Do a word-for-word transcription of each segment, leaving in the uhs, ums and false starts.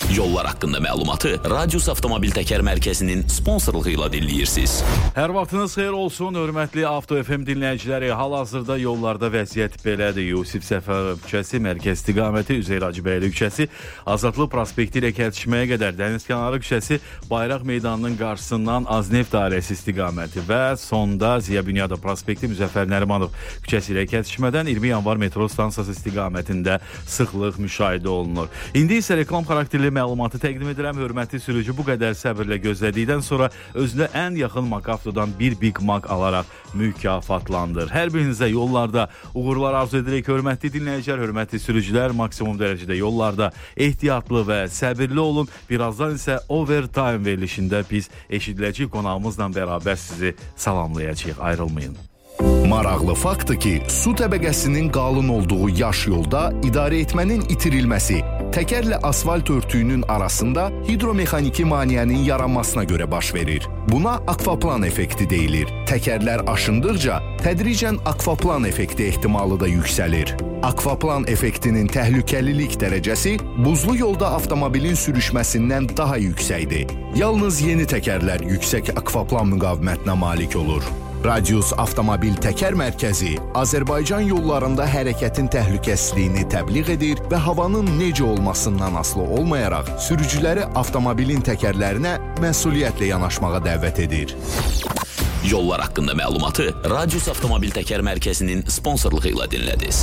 Yollar haqqında məlumatı Radius Avtomobil Təkər Mərkəzinin sponsorluğu ilə dinləyirsiniz. Hər vaxtınız xeyir olsun, hörmətli Avto F M dinləyiciləri. Hal-hazırda yollarda vəziyyət belədir. Yusif Səfərov küçəsi, mərkəz istiqaməti, Üzeyir Hacıbəyli küçəsi, Azadlıq prospekti ilə kəsişməyə qədər Dənizkənarı küçəsi, Bayraq meydanının qarşısından Azneft dairəsi istiqaməti və sonda Ziya Bünyadov prospekti, Müzəffər Nərimanov küçəsi ilə kəsişmədən iyirmi yanvar metro stansiyası istiqamətində sıxlıq müşahidə olunur. İndi isə reklam xarakterli məlumatı təqdim edirəm. Hörmətli sürücü, bu qədər səbirlə gözlədikdən sonra özünə ən yaxın Makavtodan bir Big Mac alaraq mükafatlandır. Hər birinizə yollarda uğurlar arzu edirik. Hörmətli dinləyicilər, hörmətli sürücülər, maksimum dərəcədə yollarda ehtiyatlı və səbirli olun. Birazdan isə Overtime verilişində biz eşidiləcək qonağımızla bərabər sizi salamlayacağıq. Ayrılmayın. Maraqlı faktdır ki, su təbəqəsinin qalın olduğu yaş yolda idarə etmənin itirilməsi təkərlə asfalt örtüyünün arasında hidromexaniki maneənin yaranmasına görə baş verir. Buna akvaplan effekti deyilir. Təkərlər aşındıqca tədricən akvaplan effekti ehtimalı da yüksəlir. Akvaplan effektinin təhlükəlilik dərəcəsi buzlu yolda avtomobilin sürüşməsindən daha yüksəkdir. Yalnız yeni təkərlər yüksək akvaplan müqavimətinə malik olur. Radius Avtomobil Təkər Mərkəzi Azərbaycan yollarında hərəkətin təhlükəsizliyini təbliğ edir və havanın necə olmasından asılı olmayaraq sürücüləri avtomobilin təkərlərinə məsuliyyətlə yanaşmağa dəvət edir. Yollar haqqında məlumatı Radius Avtomobil Təkər Mərkəzinin sponsorluğu ilə dinlədiniz.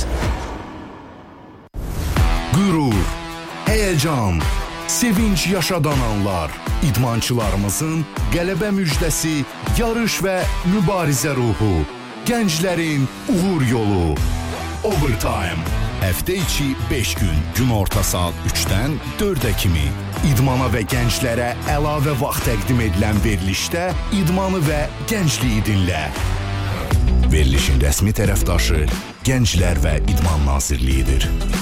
Qürur, həyəcan, sevinç yaşadan anlar, idmançılarımızın qələbə müjdəsi, yarış və mübarizə ruhu, gənclərin uğur yolu. Overtime. Həftə içi beş gün, gün orta saat üçdən dördə kimi. İdmana və gənclərə əlavə vaxt təqdim edilən verilişdə idmanı və gəncliyi dinlə. Verilişin rəsmi tərəfdaşı Gənclər və İdman Nazirliyidir.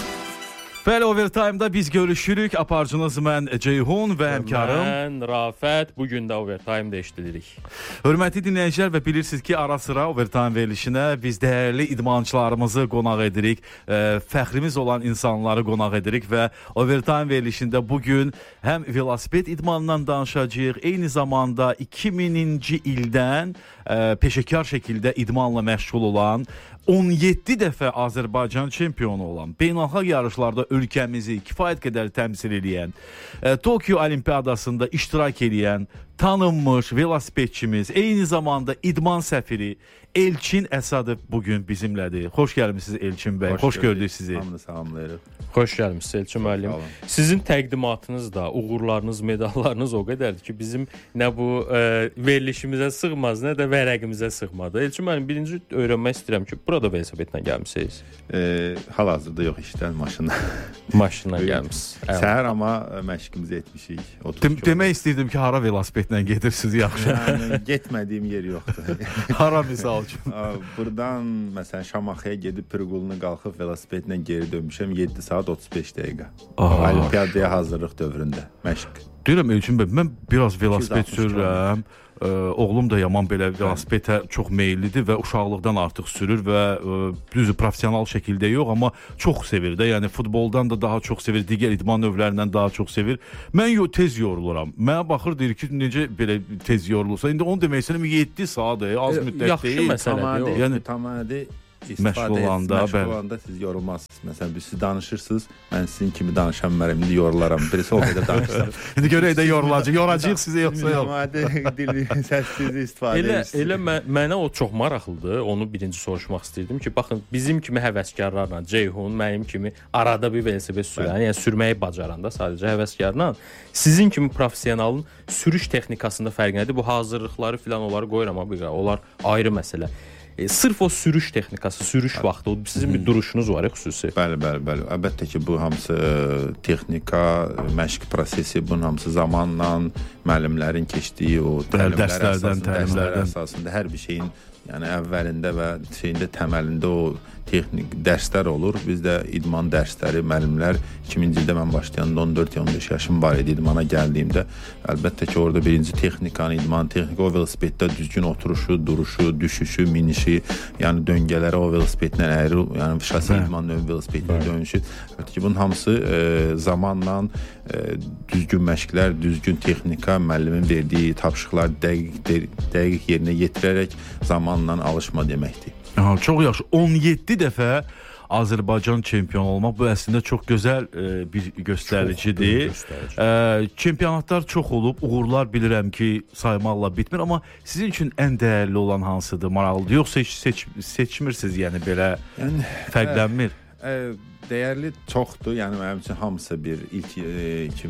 Bəli, Overtime'da biz görüşürük. Aparıcınız mən Ceyhun və həmkarım Mən Rafət. Bugün də Overtime'da eşitdirik. Hörmətli dinləyicilər, və bilirsiniz ki, ara sıra Overtime verilişinə biz dəyərli idmançılarımızı qonaq edirik. E, fəxrimiz olan insanları qonaq edirik və Overtime verilişində bugün həm velosiped idmanından danışacağıq, eyni zamanda iki mininci ildən e, peşəkar şəkildə idmanla məşğul olan, on yeddi dəfə Azərbaycan çempionu olan, beynəlxalq yarışlarda ölkəmizi kifayət qədər təmsil edən, e, Tokyo Olimpiyadasında iştirak edən tanınmış velosipedçimiz, eyni zamanda idman səfiri Elçin Əsədov bugün bizimlədir. Xoş gəlmisiniz Elçin bəy. Xoş, Xoş gördük sizi. Hamını salamlayırıq. Xoş gəlmisiniz Elçin müəllim. Sizin təqdimatınız da, uğurlarınız, medallarınız o qədərdir ki, bizim nə bu e, verilişimizə sığmaz, nə də vərəqimizə sığmadı. Elçin müəllim, birinci öyrənmək istəyirəm ki, burada velosipedlə gəlmisiniz. E, Hal-hazırda yox, işdən maşınla. Maşınla gəlmisiniz. Səhər amma məşqimizi etmişik. Dem demək istəyirdim ki, hara velosipedlə gedirsiniz yaxşı? Yəni, getmədiyim yer yoxdur. Hara misal? Buradan məsələn Şamaxıya gedib Pirqulunu qalxıb velosipedlə geri dönmüşəm yeddi saat otuz beş dəqiqə. Olimpiyadaya hazırlıq dövründə məşq. Deyirəm Elçin bəy, mən biraz velosiped sürürəm. Ə, oğlum da yaman belə velosipedə çox meyillidir və uşaqlıqdan artıq sürür və ə, düzü professional şəkildə yox, amma çox sevir də. Yəni futboldan da daha çox sevir, digər idman növlərindən daha çox sevir. Mən yo tez yoruluram. Mənə baxır deyir ki, necə belə tez yorulursa. İndi onu demək istəyirəm yeddi saat, az müddət yaxşı deyil. Yaxşı məsələdir. Yəni tamamilə məşğul olanda, məşğul olanda siz yorulmazsınız. Məsələn, biz siz danışırsınız, mən sizin kimi danışan mənim indi yorularam. Birisi o qədər danışsam. İndi görək də yorulacaq. Yoracağıq sizi yoxsa yox. Normalde dili səssiz istifadə Elə, edirsiniz. elə mə mənə o çox maraqlıdır. Onu birinci soruşmaq istəyirdim ki, baxın, bizim kimi həvəskarlarla, Ceyhun, mənim kimi arada bir velosiped sürən, yəni sürməyi bacaranda sadəcə həvəskarla, sizin kimi professionalın sürüş texnikasında fərq nədir? Bu hazırlıqları filan onları qoyuram abi, onlar ayrı məsələ. E, sırf o sürüş texnikası, sürüş vaxtı, o sizin bir duruşunuz var ya xüsusi. Bəli, bəli, bəli. Əlbəttə ki, bu hamısı texnika, məşq prosesi, bunun hamısı zamanla müəllimlərin keçdiyi o təlimlər dərslərdən, təlimlərdən əsasında hər bir şeyin, yəni əvvəlində və şeyində təməlində o texnik dərslər olur. Bizdə idman dərsləri, müəllimlər iki minci ildə mən başlayanda on dörd on beş yaşım var idi idmana gəldiyimdə. Əlbəttə ki, orada birinci texnikanı, idman texnika, o velosipeddə düzgün oturuşu, duruşu, düşüşü, minişi, yəni döngələrə o velosipedlə əyri, yəni şasi idman növ velosipedlə dönüşü. Əlbəttə ki, bunun hamısı e, zamanla e, düzgün məşqlər, düzgün texnika, müəllimin verdiyi tapşırıqlar dəqiq dəqiq yerinə yetirərək zamanla alışma deməkdir. Aha, çox yaxşı. on yeddi dəfə Azərbaycan çempion olmaq bu əslində çox gözəl e, bir göstəricidir. E, çempionatlar çox olub, uğurlar bilirəm ki, saymaqla bitmir, amma sizin üçün ən dəyərli olan hansıdır, maraqlıdır? Yoxsa heç seç, seçmirsiniz, yəni belə yəni, fərqlənmir? Ə, ə, dəyərli çoxdur. Yəni mənim üçün hamısı bir ilk e, iki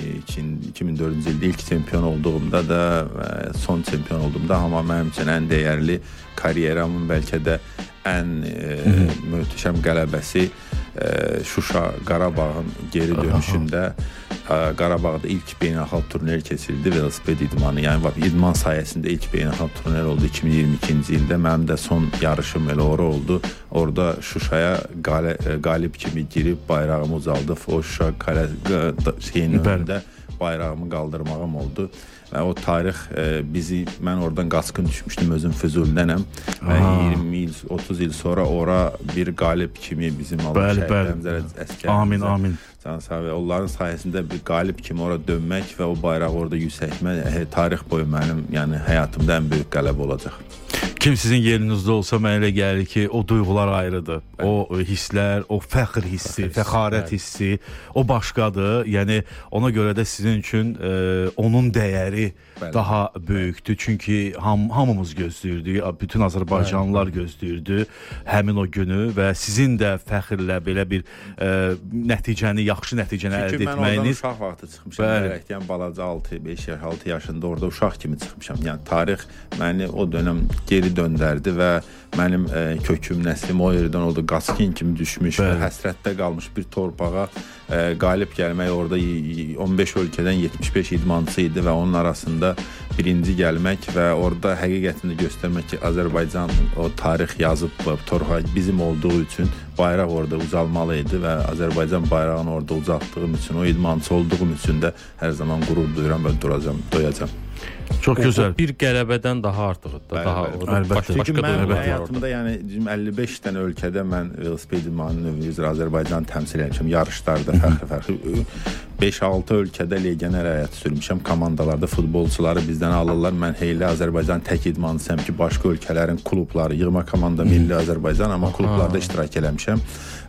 min dördüncü ildə ilk çempion olduğumda da, e, son çempion olduğumda, amma mənim üçün ən dəyərli karyeramın bəlkə də ən e, möhtəşəm qələbəsi e, Şuşa Qarabağın geri dönüşündə e, Qarabağda ilk beynəlxalq turnir keçirildi, velosiped idmanı. Yəni idman sayəsində ilk beynəlxalq turnir oldu iki min iyirmi ikinci ildə. Mənim də son yarışım elə ora oldu. Orada Şuşaya qale, qalib kimi girib bayrağımı ucaldıb, o Şuşa qalə, şeyin önündə bayrağımı qaldırmağım oldu. Və o tarix e, bizi, mən oradan qaçqın düşmüşdüm, özüm Füzulidənəm və iyirmi il, otuz il sonra ora bir qalib kimi bizim Allah şəhidlərimizə əskərimizə. Amin, amin. Və onların sayəsində bir qalib kimi ora dönmək və o bayrağı orada yüksəkmək e, tarix boyu mənim, yəni həyatımda ən böyük qələbə olacaq. Kim sizin yerinizdə olsa mənə elə gəlir ki, o duyğular ayrıdır. Bəli. O hisslər, o fəxr hissi, fəxr fəxarət bəli. hissi, o başqadır. Yəni ona görə də sizin üçün e, onun dəyəri bəli. daha böyükdür. Çünki ham, hamımız gözləyirdik, bütün Azərbaycanlılar gözləyirdi həmin o günü və sizin də fəxrlə belə bir e, nəticəni, yaxşı nəticəni əldə etməyiniz. Çünki mən oradan uşaq vaxtı çıxmışam. Bələkdən balaca altı beş yaş, altı yaşında orada uşaq kimi çıxmışam. Yəni tarix məni o dönəm geri döndərdi və mənim e, köküm, nəslim o yerdən oldu, qaçqın kimi düşmüş və həsrətdə qalmış bir torpağa e, qalib gəlmək, orada on beş ölkədən yetmiş beş idmançı idi və onun arasında birinci gəlmək və orada həqiqətini göstərmək ki, Azərbaycan o tarix yazıb torpağa bizim olduğu üçün bayraq orada ucalmalı idi və Azərbaycan bayrağını orada ucaltdığım üçün, o idmançı olduğum üçün də hər zaman qürur duyuram və duracam, doyacam. Çox gözəl. Bir qələbədən daha artıqdır da, daha əlbəttə. Çünki mən həyatımda yəni əlli beş dənə ölkədə mən velosiped idmanı üzrə Azərbaycanı təmsil etmişəm, yarışlarda fərqli-fərqli beş altı ölkədə legioner həyatı sürmüşəm, komandalarda futbolçuları bizdən alırlar. Mən heyli Azərbaycan tək idmançıyam ki, başqa ölkələrin klubları, yığma komanda milli Azərbaycan, amma klublarda iştirak eləmişəm.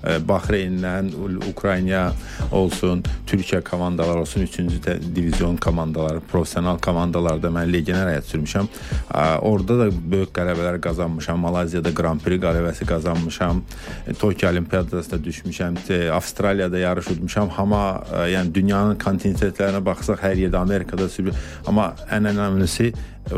Bahreynlə, Ukrayna olsun, Türkiyə komandaları olsun, üçüncü divizyon komandaları, professional komandalarda mən legioner həyat sürmüşəm. Orada da böyük qələbələr qazanmışam. Malayziyada Grand Prix qələbəsi qazanmışam. Tokyo Olimpiyadasında düşmüşəm. Avstraliyada yarış udmuşam. Amma yəni dünyanın kontinentlərinə baxsaq hər yerdə, Amerikada sürmüşəm. Amma ən önəmlisi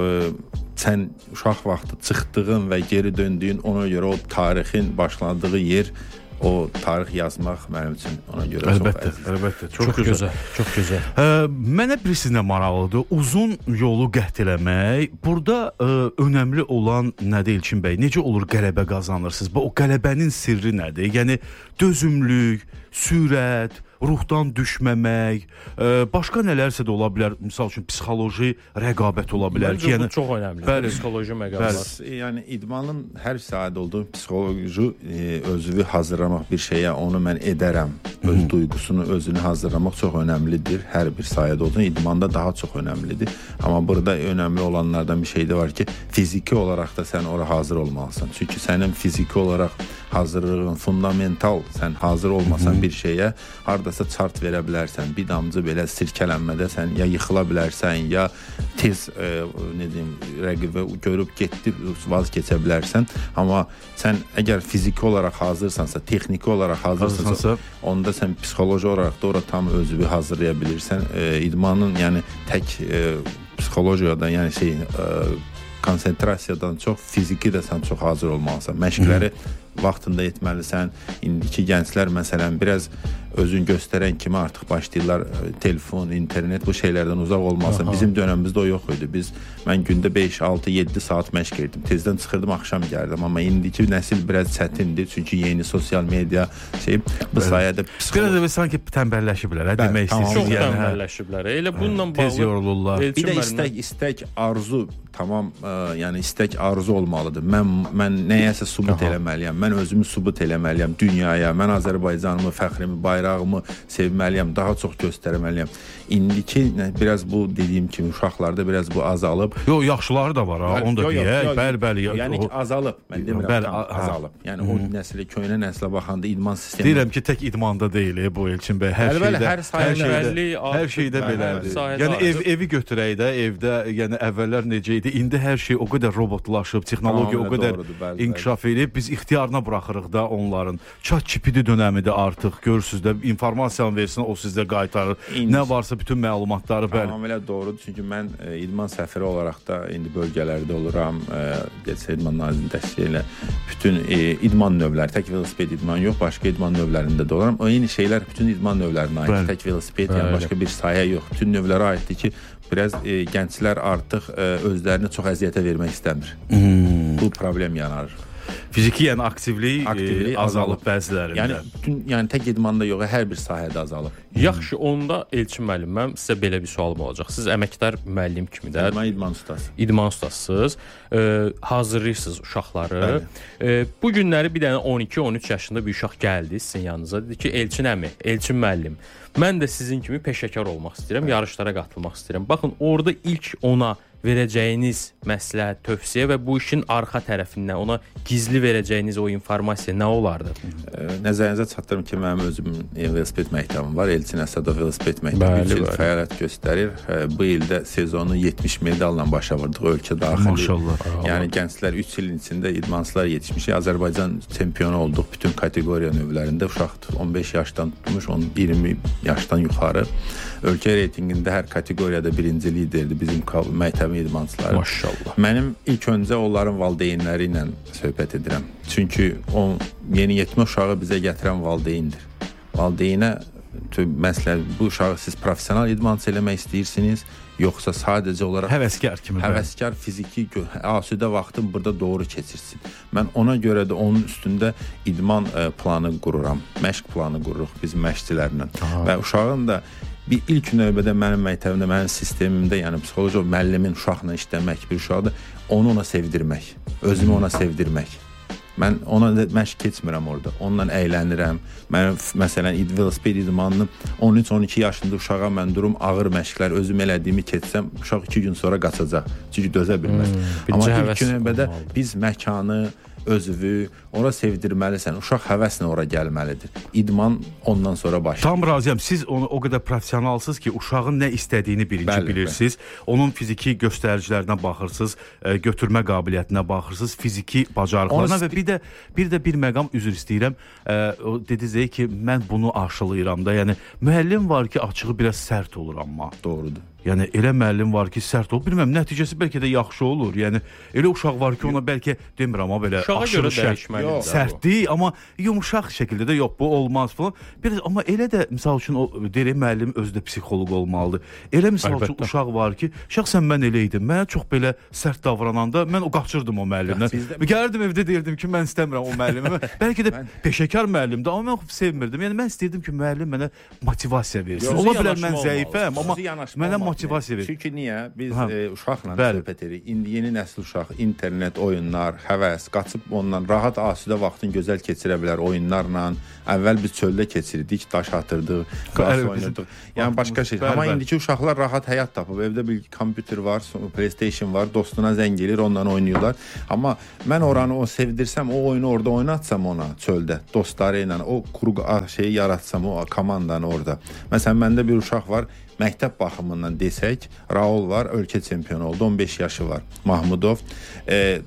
sən uşaq vaxtı çıxdığın və geri döndüyün, ona görə o tarixin başladığı yer, o tarix yazmaq mənim üçün ona görə əlbəttə, çox əziz. Əlbəttə, çox, çox gözəl. gözəl, çox gözəl. Ə, mənə birisindən maraqlıdır. Uzun yolu qət eləmək. Burada ə, önəmli olan nədir İlkin bəy? Necə olur qələbə qazanırsınız? O qələbənin sirri nədir? Yəni dözümlük, sürət, ruhdan düşməmək, ə, başqa nələrsə də ola bilər. Misal üçün psixoloji rəqabət ola bilər ki, yəni bu çox önəmli. Bəli, psixoloji məqamlar. Yəni idmanın hər sahədə olduğu psixoloji e, özünü hazırlamaq bir şeyə, onu mən edərəm. Öz Hı -hı. duygusunu, özünü hazırlamaq çox önəmlidir. Hər bir sahədə olduğu idmanda daha çox önəmlidir. Amma burada önəmli olanlardan bir şey də var ki, fiziki olaraq da sən ora hazır olmalısan. Çünki sənin fiziki olaraq hazırlığın fundamental, sən hazır olmasan Hı -hı. bir şeyə hardasa çart verə bilərsən. Bir damcı belə sirkələnmədə sən ya yıxıla bilərsən, ya tez e, nə deyim, rəqibi görüb getdi, vaz keçə bilərsən. Amma sən əgər fiziki olaraq hazırsansa, texniki olaraq hazırsansa, onda sən psixoloji olaraq da ora tam özünü hazırlaya bilirsən. E, idmanın yəni tək e, psixolojiyadan, yəni şey e, konsentrasiyadan çox fiziki də sən çox hazır olmalısan. Məşqləri Hı. vaxtında etməlisən. İndiki gənclər məsələn biraz özün göstərən kimi artıq başlayırlar telefon, internet bu şeylərdən uzaq olmalısan. Aha. Bizim dövrümüzdə o yox idi. Biz mən gündə beş, altı, yeddi saat məşq edirdim. Tezdən çıxırdım, axşam gəlirdim. Amma indiki nəsil biraz çətindir. Çünki yeni sosial media şey bu sayədə psixoloji biraz da sanki tənbəlləşiblər, hə demək istəyirsiniz. Çox yəni, tənbəlləşiblər. Elə bununla bağlı tez yorulurlar. Bir də istək, istək, arzu, tamam, ə, yəni istək, arzu olmalıdır. Mən mən nəyəsə sübut eləməliyəm. Mən özümü sübut eləməliyəm dünyaya. Mən Azərbaycanımı, fəxrimi, bayrağımı bayrağımı sevməliyəm, daha çox göstərməliyəm. İndiki biraz bu dediyim kimi uşaqlarda biraz bu azalıb. Yox, yaxşıları da var ha, onu da deyək. Bəli, bəli. Yəni ki, azalıb. Mən demirəm, azalıb. Yəni o nəslə, köhnə nəslə baxanda idman sistemi. Deyirəm ki, tək idmanda deyil bu Elçin bəy. Hər şeydə, hər şeydə, hər şeydə belədir. Yəni ev evi götürək də, evdə, yəni əvvəllər necə idi? İndi hər şey o qədər robotlaşıb, texnologiya o qədər inkişaf edib, biz ixtiyarına buraxırıq da onların. ChatGPT dönəmidir artıq. Görürsüz də informasiyanı versin, o sizə qaytarır. Nə varsa bütün məlumatları bəli. Tamamilə doğrudur. Çünki mən e, idman səfiri olaraq da indi bölgələrdə oluram. Gəlsə e, idman nazirinin dəstəyi ilə bütün e, idman növləri, tək velosiped idman yox, başqa idman növlərində də oluram. O eyni şeylər bütün idman növlərinə aiddir. Tək velosiped, yəni başqa bir sahə yox. Bütün növlərə aiddir ki, biraz e, gənclər artıq e, özlərini çox əziyyətə vermək istəmir. Hmm. Bu problem yaranır. Fiziki, yəni aktivlik, aktivlik azalıb, azalıb bəzilərində. Yəni bütün, yəni tək idmanda yox, hər bir sahədə azalıb. Yaxşı, onda Elçin müəllim, mən sizə belə bir sualım olacaq. Siz əməkdar müəllim kimi də mən idman ustası. İdman ustasısınız. E, hazırlayırsınız uşaqları. E, bu günləri bir dənə on iki on üç yaşında bir uşaq gəldi sizin yanınıza. Dedi ki, Elçin əmi, Elçin müəllim, mən də sizin kimi peşəkar olmaq istəyirəm, bəli, yarışlara qatılmaq istəyirəm. Baxın, orada ilk ona verəcəyiniz məsləhət, tövsiyə və bu işin arxa tərəfindən ona gizli verəcəyiniz o informasiya nə olardı? Nəzərinizə çatdırım ki, mənim özüm velosiped məktəbim var. Elçin Əsədov velosiped məktəbi üç il fəaliyyət göstərir. Bu ildə sezonu yetmiş medalla başa vurdıq ölkə daxili. Maşallah. Yəni gənclər üç ilin içində idmançılar yetişmişik. Azərbaycan çempionu olduq bütün kateqoriya növlərində. Uşaq on beş yaşdan tutmuş, iyirmi yaşdan yuxarı. Ölkə reytinqində hər kateqoriyada birinci liderdir bizim məktəbin idmançıları. Maşallah. Mənim ilk öncə onların valideynləri ilə söhbət edirəm. Çünki o yeniyetmə uşağı bizə gətirən valideyndir. Valideynə məsələn bu uşağı siz professional idmançı eləmək istəyirsiniz, yoxsa sadəcə olaraq həvəskar kimi? Həvəskar fiziki asudə vaxtın burada doğru keçirsin. Mən ona görə də onun üstündə idman planı qururam, məşq planı qururuq biz məşqçilərlə. Və uşağın da bir ilk növbədə mənim məktəbimdə, mənim sistemimdə, yəni psixoloji müəllimin uşaqla işləmək, bir uşaqda onu ona sevdirmək, özümü ona sevdirmək. Mən ona məşq keçmirəm orada. Onunla əylənirəm. Mən məsələn velosiped idmanını on üç on iki yaşında uşağa mən durum ağır məşqlər özüm elədiyimi keçsəm, uşaq iki gün sonra qaçacaq. Çünki dözə bilməz. Hmm, Amma ilk növbədə biz məkanı, özünü ora sevdirməlisən. Uşaq həvəslə ora gəlməlidir. İdman ondan sonra başlayır. Tam razıyam. Siz onu o qədər professionalsınız ki, uşağın nə istədiyini birinci bəli, bilirsiniz. Bəli. Onun fiziki göstəricilərinə baxırsınız, ə, götürmə qabiliyyətinə baxırsınız, fiziki bacarıqlarına və bir də bir də bir məqam üzr istəyirəm. Ə, o dediniz ki, mən bunu aşılayıram da. Yəni müəllim var ki, açığı biraz sərt olur amma. Doğrudur. Yəni elə müəllim var ki, sərt olur. Bilməm, nəticəsi bəlkə də yaxşı olur. Yəni elə uşaq var ki, ona bəlkə demirəm amma belə aşırı şərt, sərtdir, amma yumşaq şəkildə də yox, bu olmaz falan. Biraz amma elə də misal üçün o deyir müəllim özü də psixoloq olmalıdır. Elə misal üçün uşaq var ki, şəxsən mən elə idim. Mən çox belə sərt davrananda mən o qaçırdım o müəllimdən. Gəlirdim evdə deyirdim ki, mən istəmirəm o müəllimi. Bəlkə də peşəkar müəllimdir, amma mən sevmirdim. Yəni mən istəyirdim ki, müəllim mənə motivasiya versin. Ola bilər mən zəifəm, amma mənə motivasiya verir. Çünki niyə? Biz e, uşaqla söhbət edirik. İndi yeni nəsil uşaq, internet, oyunlar, həvəs, qaçıb ondan rahat asudə vaxtın gözəl keçirə bilər oyunlarla. Əvvəl biz çöldə keçirdik, daş atırdıq, qaz oynadıq. Yəni başqa şey. Amma indiki uşaqlar rahat həyat tapıb. Evdə bir kompüter var, PlayStation var, dostuna zəng gəlir, ondan oynayırlar. Amma mən oranı o sevdirsəm, o oyunu orada oynatsam ona çöldə, dostları ilə, o quru şeyi yaratsam, o komandanı orada. Məsələn, məndə bir uşaq var, məktəb baxımından desək, Raul var, ölkə çempionu oldu, on beş yaşı var. Mahmudov e,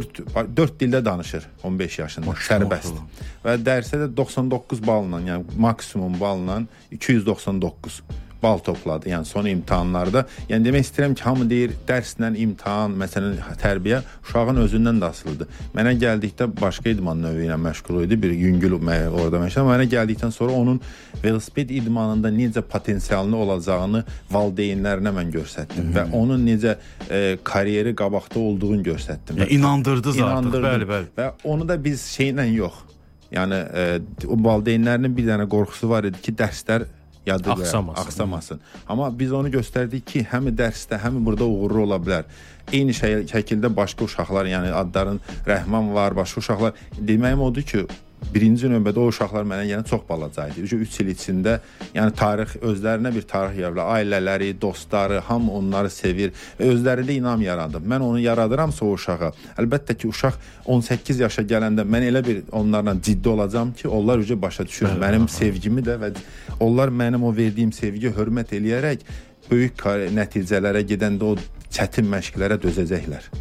dörd dildə danışır on beş yaşında, sərbəst. Və dərsə də doxsan doqquz balla, yəni maksimum balla iki yüz doxsan doqquz bal topladı. Yəni son imtahanlarda. Yəni demək istəyirəm ki, hamı deyir dərslə imtahan, məsələn tərbiyə uşağın özündən də asılıdır. Mənə gəldikdə başqa idman növü ilə məşğul idi, bir yüngül orada məşğul. Mənə gəldikdən sonra onun velosiped idmanında necə potensialını olacağını valideynlərinə mən göstərdim və onun necə e, karyeri qabaqda olduğunu göstərdim. Yəni inandırdınız artıq, bəli, bəli. Və onu da biz şeylə yox. Yəni e, o valideynlərinin bir dənə qorxusu var idi ki, dərslər Axsamasın. Axsamasın. Amma biz onu göstərdik ki, həm dərsdə, həm burada uğurlu ola bilər. Eyni şey, şəkildə başqa uşaqlar, yəni adların Rəhman var, başqa uşaqlar. Deməyim odur ki, birinci növbədə o uşaqlar mənə yəni çox balaca idi. üç il içində yəni tarix özlərinə bir tarix yaradılar. Ailələri, dostları, hamı onları sevir. Özlərində inam yaradıb. Mən onu yaradıramsa o uşağa, əlbəttə ki, uşaq on səkkiz yaşa gələndə mən elə bir onlarla ciddi olacağam ki, onlar ücə başa düşür. Mənim sevgimi də və onlar mənim o verdiyim sevgi hörmət eləyərək böyük nəticələrə gedəndə o çətin məşqlərə dözəcəklər.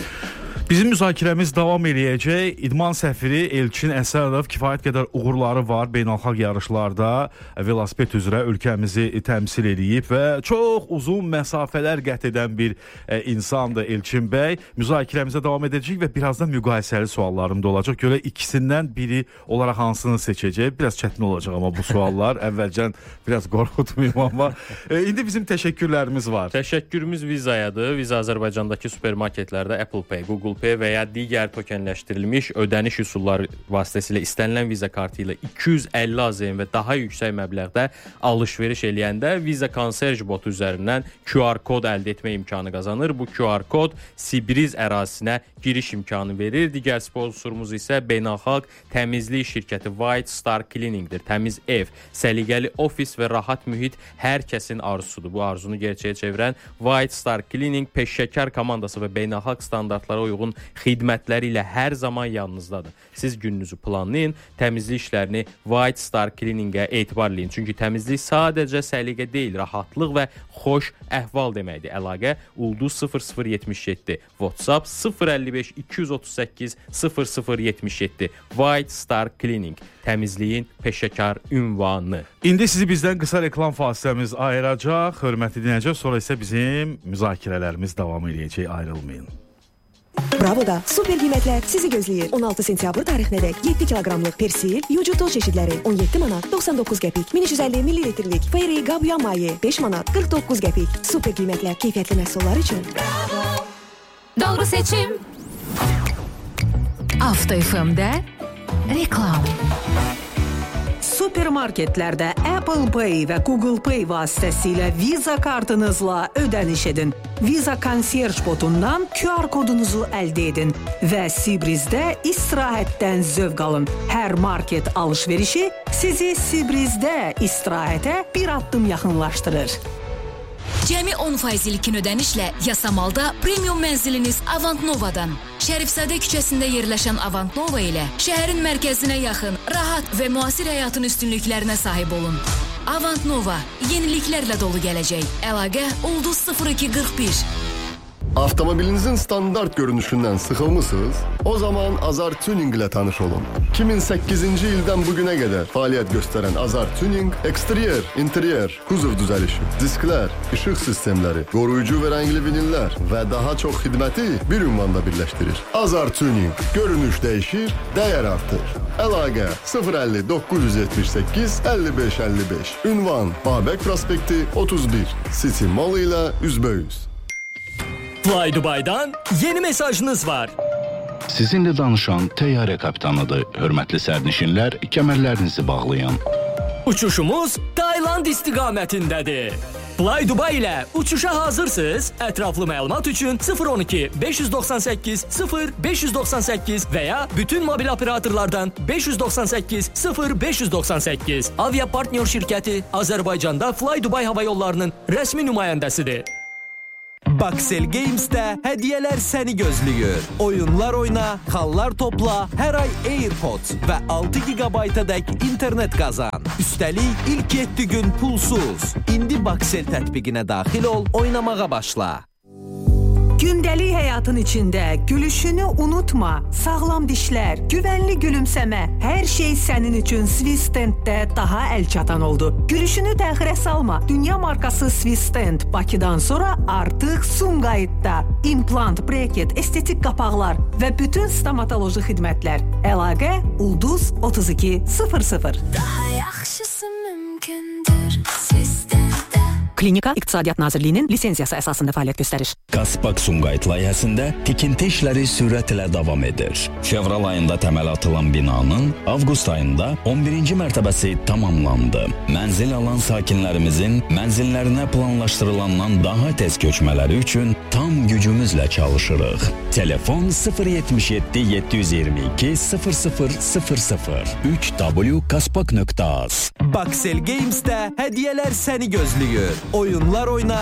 Bizim müzakirəmiz davam eləyəcək. İdman səfiri Elçin Əsədov kifayət qədər uğurları var beynəlxalq yarışlarda. Velosiped üzrə ölkəmizi təmsil edib və çox uzun məsafələr qət edən bir e, insandır Elçin bəy. Müzakirəmizə davam edəcək və birazdan müqayisəli suallarım da olacaq. Görə ikisindən biri olaraq hansını seçəcək? Biraz çətin olacaq amma bu suallar. Əvvəlcən biraz qorxutmayım amma. E, indi bizim təşəkkürlərimiz var. Təşəkkürümüz Vizayadır. Viza Azərbaycandakı supermarketlərdə Apple Pay, Google Pay və ya digər tokenləşdirilmiş ödəniş üsulları vasitəsilə istənilən Visa kartı ilə iki yüz əlli AZM və daha yüksək məbləğdə alış-veriş eləyəndə Visa Concierge botu üzərindən Q R kod əldə etmə imkanı qazanır. Bu Q R kod Sibriz ərazisinə giriş imkanı verir. Digər sponsorumuz isə beynəlxalq təmizlik şirkəti White Star Cleaning'dir. Təmiz ev, səliqəli ofis və rahat mühit hər kəsin arzusudur. Bu arzunu gerçəyə çevirən White Star Cleaning peşəkar komandası və beynəlxalq standartlara uyğun xidmətləri ilə hər zaman yanınızdadır. Siz gününüzü planlayın, təmizlik işlərini White Star Cleaning'ə etibarlayın. Çünki təmizlik sadəcə səliqə deyil, rahatlıq və xoş əhval deməkdir. Əlaqə Ulduz sıfır sıfır yetmiş yeddi, WhatsApp sıfır əlli beş iki yüz otuz səkkiz sıfır sıfır yetmiş yeddi. White Star Cleaning, təmizliyin peşəkar ünvanı. İndi sizi bizdən qısa reklam fasiləmiz ayıracaq, hörmətli dinləyicilər, sonra isə bizim müzakirələrimiz davam edəcək, ayrılmayın. Bravo'da super qiymətlər sizi gözləyir. on altı sentyabr tarixinədək yeddi kiloqramlıq persil, yucu toz çeşidləri on yeddi manat doxsan doqquz qəpik, min üç yüz əlli millilitrlik Fairy Qabuya mayi beş manat qırx doqquz qəpik. Super qiymətlər keyfiyyətli məhsullar üçün. Bravo. Doğru seçim. Avto F M'də reklam. Supermarketlərdə Apple Pay və Google Pay vasitəsilə Visa kartınızla ödəniş edin. Visa Concierge botundan Q R kodunuzu əldə edin və Sibrizdə istirahətdən zövq alın. Hər market alış-verişi sizi Sibrizdə istirahətə bir addım yaxınlaşdırır. Cəmi on faiz ilkin ödənişlə Yasamalda premium mənziliniz Avant Nova'dan. Şərifzadə küçəsində yerləşən Avant Nova ilə şəhərin mərkəzinə yaxın, rahat və müasir həyatın üstünlüklərinə sahib olun. Avant Nova yeniliklərlə dolu gələcək. Əlaqə Ulduz sıfır iki qırx bir. Avtomobilinizin standart görünüşündən sıxılmısınız? O zaman Azar Tuning ilə tanış olun. iki min səkkizinci ildən bugünə qədər fəaliyyət göstərən Azar Tuning, eksteryer, interyer, kuzov düzəlişi, disklər, işıq sistemləri, qoruyucu və rəngli vinillər və daha çox xidməti bir ünvanda birləşdirir. Azar Tuning, görünüş dəyişir, dəyər artır. Əlaqə sıfır əlli doqquz yüz yetmiş səkkiz əlli beş əlli beş. Ünvan Babək prospekti otuz bir. City Mall ilə üzbəüz. Fly Dubai'dan yeni mesajınız var. Sizinlə danışan təyyarə kapitanıdır. Hörmətli sərnişinlər, kəmərlərinizi bağlayın. Uçuşumuz Tayland istiqamətindədir. Fly Dubai ilə uçuşa hazırsınız? Ətraflı məlumat üçün sıfır on iki beş yüz doxsan səkkiz sıfır beş yüz doxsan səkkiz və ya bütün mobil operatorlardan beş yüz doxsan səkkiz sıfır beş yüz doxsan səkkiz. Avia partner şirkəti Azərbaycanda Fly Dubai hava yollarının rəsmi nümayəndəsidir. Baxel Games'də hədiyyələr səni gözləyir. Oyunlar oyna, xallar topla, hər ay AirPods və altı gigabaytadək internet qazan. Üstəlik ilk yeddi gün pulsuz. İndi Baxel tətbiqinə daxil ol, oynamağa başla. Gündəlik həyatın içində gülüşünü unutma. Sağlam dişlər, güvənli gülümsəmə, hər şey sənin üçün Swissdentdə daha əlçatan oldu. Gülüşünü təxirə salma. Dünya markası Swissdent Bakıdan sonra artıq Sumqayıtda. İmplant, breket, estetik qapaqlar və bütün stomatoloji xidmətlər. Əlaqə Ulduz otuz iki sıfır sıfır. Daha yaxşısı mümkündür Swissdentdə. Klinika İqtisadiyyat Nazirliyinin lisenziyası əsasında fəaliyyət göstərir. Qaspak Sumqayıt layihəsində tikinti işləri sürətlə davam edir. Fevral ayında təməl atılan binanın avqust ayında on birinci mərtəbəsi tamamlandı. Mənzil alan sakinlərimizin mənzillərinə planlaşdırılandan daha tez köçmələri üçün tam gücümüzlə çalışırıq. Telefon sıfır yetmiş yeddi yeddi yüz iyirmi iki sıfır sıfır sıfır sıfır üç w kaspak nöqtə az. Baxel Games-də hədiyyələr səni gözləyir. Oyunlar oyna,